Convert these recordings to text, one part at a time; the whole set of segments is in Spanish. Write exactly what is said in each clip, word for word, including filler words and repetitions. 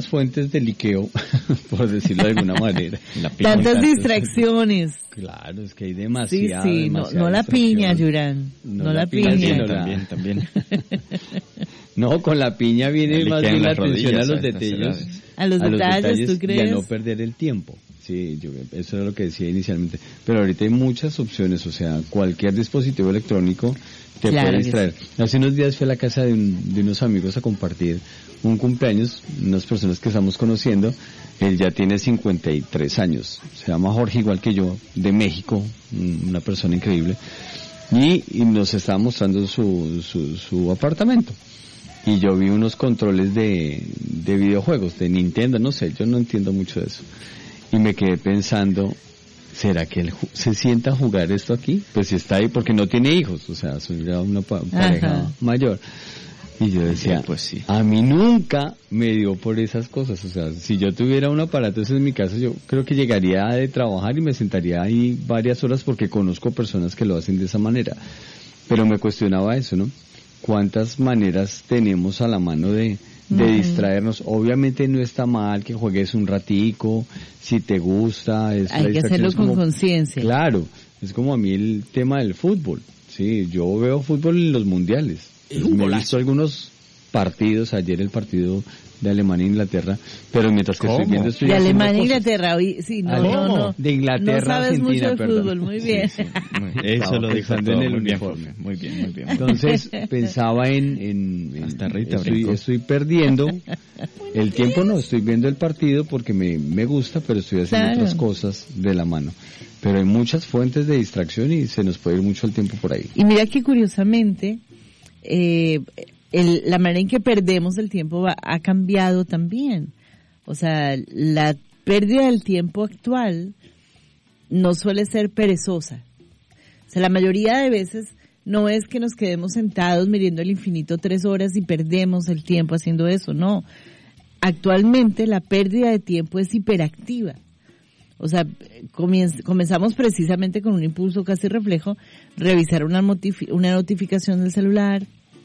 fuentes de liqueo, por decirlo de alguna manera. La piña, tantas tantas, distracciones. Claro, es que hay demasiado. Sí, sí, no, no la piña, Yurán. No, no la, la piña. piña. No También, la... también. No, con la piña viene Le más bien la rodillas, atención a los a detalles. A los, a los detalles, detalles, ¿tú crees? y a no perder el tiempo. Sí, yo, eso era lo que decía inicialmente. Pero ahorita hay muchas opciones, o sea, cualquier dispositivo electrónico te claro puede distraer. Sí. Hace unos días fui a la casa de, un, de unos amigos a compartir un cumpleaños, unas personas que estamos conociendo. Él ya tiene cincuenta y tres años, se llama Jorge, igual que yo, de México, una persona increíble, y, y nos estaba mostrando su, su, su apartamento. Y yo vi unos controles de, de videojuegos, de Nintendo, no sé, yo no entiendo mucho de eso. Y me quedé pensando, ¿será que él se sienta a jugar esto aquí? Pues si está ahí, porque no tiene hijos, o sea, son ya una pa- pareja Ajá. mayor. Y yo decía, sí, pues sí. a mí nunca me dio por esas cosas, o sea, si yo tuviera un aparato en mi casa, yo creo que llegaría de trabajar y me sentaría ahí varias horas porque conozco personas que lo hacen de esa manera. Pero me cuestionaba eso, ¿no? ¿Cuántas maneras tenemos a la mano de, de uh-huh. distraernos? Obviamente no está mal que juegues un ratico, si te gusta. Es Hay que hacerlo con conciencia. Claro, es como a mí el tema del fútbol. Sí, yo veo fútbol en los mundiales. Me he visto algunos partidos, ayer el partido de Alemania e Inglaterra, pero mientras que ¿Cómo? estoy viendo estoy de haciendo Alemania e cosas. Inglaterra, hoy sí, no, ¿Cómo? no, no. De Inglaterra, no sabes Argentina, mucho de perdón. fútbol, muy bien. Sí, sí, muy, eso lo dijo pensando todo, en el muy bien, uniforme. muy bien, muy bien. Entonces pensaba en, en, en Hasta Rita estoy, brincó. estoy perdiendo el tiempo, no, estoy viendo el partido porque me, me gusta, pero estoy haciendo Claro. otras cosas de la mano. Pero hay muchas fuentes de distracción y se nos puede ir mucho el tiempo por ahí. Y mira que curiosamente, eh, el, la manera en que perdemos el tiempo va, ha cambiado también. O sea, la pérdida del tiempo actual no suele ser perezosa. O sea, la mayoría de veces no es que nos quedemos sentados mirando el infinito tres horas y perdemos el tiempo haciendo eso, no. Actualmente la pérdida de tiempo es hiperactiva. O sea, comienz- comenzamos precisamente con un impulso casi reflejo, revisar una, motif- una notificación del celular,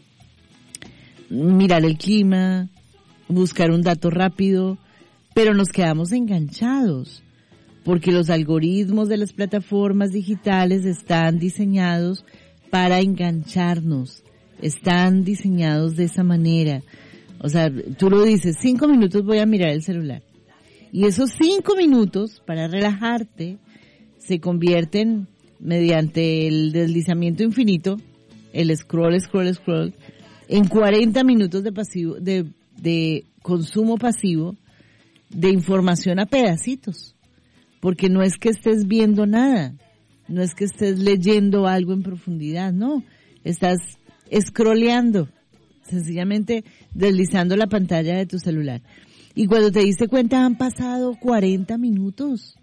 mirar el clima, buscar un dato rápido, pero nos quedamos enganchados, porque los algoritmos de las plataformas digitales están diseñados para engancharnos, están diseñados de esa manera. O sea, tú lo dices, cinco minutos voy a mirar el celular. Y esos cinco minutos para relajarte se convierten mediante el deslizamiento infinito, el scroll, scroll, scroll, en cuarenta minutos de pasivo, de, de consumo pasivo de información a pedacitos. Porque no es que estés viendo nada, no es que estés leyendo algo en profundidad, no. Estás scrolleando, sencillamente deslizando la pantalla de tu celular. Y cuando te diste cuenta han pasado cuarenta minutos.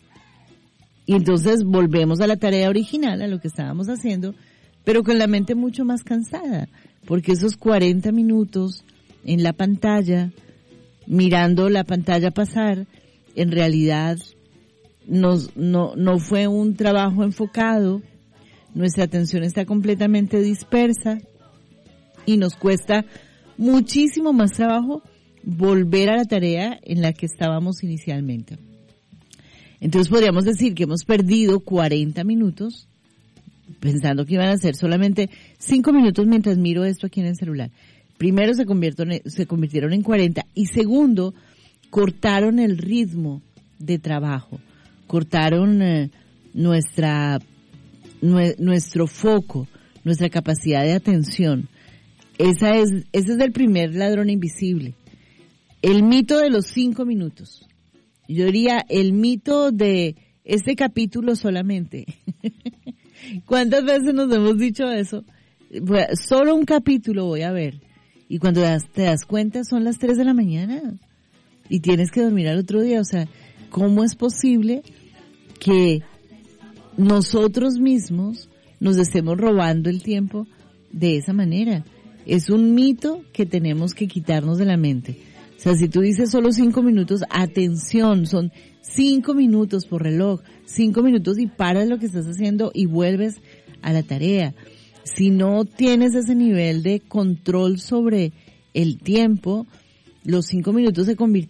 Y entonces volvemos a la tarea original, a lo que estábamos haciendo, pero con la mente mucho más cansada. Porque esos cuarenta minutos en la pantalla, mirando la pantalla pasar, en realidad nos, no, no fue un trabajo enfocado, nuestra atención está completamente dispersa y nos cuesta muchísimo más trabajo volver a la tarea en la que estábamos inicialmente. Entonces podríamos decir que hemos perdido cuarenta minutos pensando que iban a ser solamente cinco minutos mientras miro esto aquí en el celular. Primero se convirtieron, se convirtieron en cuarenta y segundo, cortaron el ritmo de trabajo, cortaron eh, nuestra nue, nuestro foco, nuestra capacidad de atención. Esa es, ese es el primer ladrón invisible. El mito de los cinco minutos. Yo diría el mito de este capítulo solamente. ¿Cuántas veces nos hemos dicho eso? Solo un capítulo voy a ver. Y cuando te das cuenta son las tres de la mañana. Y tienes que dormir al otro día. O sea, ¿cómo es posible que nosotros mismos nos estemos robando el tiempo de esa manera? Es un mito que tenemos que quitarnos de la mente. O sea, si tú dices solo cinco minutos, atención, son cinco minutos por reloj, cinco minutos y paras lo que estás haciendo y vuelves a la tarea. Si no tienes ese nivel de control sobre el tiempo, los cinco minutos se convierten